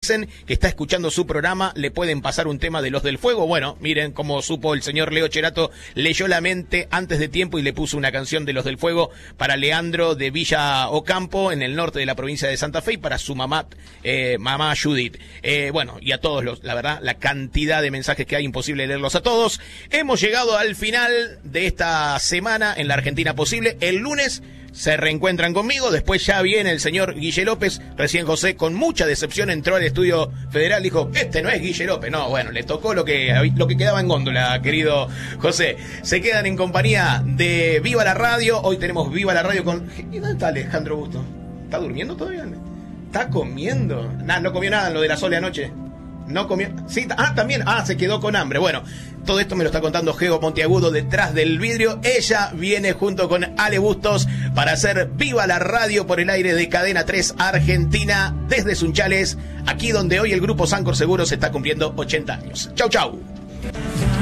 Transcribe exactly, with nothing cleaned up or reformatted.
dicen que está escuchando su programa, le pueden pasar un tema de Los del Fuego. Bueno, miren cómo supo el señor Leo Cherato, leyó la mente antes de tiempo y le puso una canción de Los del Fuego para Leandro de Villa Ocampo, en el norte de la provincia de Santa Fe, y para su mamá, eh, mamá Judith. Eh, bueno, y a todos los, la verdad, la cantidad de mensajes que hay, imposible leerlos a todos. Hemos llegado al final de esta semana en la Argentina Posible. El lunes se reencuentran conmigo, después ya viene el señor Guille López. Recién José, con mucha decepción, entró al estudio federal, dijo, este no es Guille López. No, bueno, le tocó lo que, lo que quedaba en góndola, querido José. Se quedan en compañía de Viva la Radio. Hoy tenemos Viva la Radio con... ¿Y dónde está Alejandro Busto? ¿Está durmiendo todavía? ¿Está comiendo? Nah, no comió nada en lo de la Sole anoche. No comió... Sí, ah, también. Ah, se quedó con hambre. Bueno, todo esto me lo está contando Geo Monteagudo detrás del vidrio. Ella viene junto con Ale Bustos para hacer Viva la Radio por el aire de Cadena tres Argentina desde Sunchales, aquí donde hoy el Grupo Sancor Seguros está cumpliendo ochenta años. Chau, chau.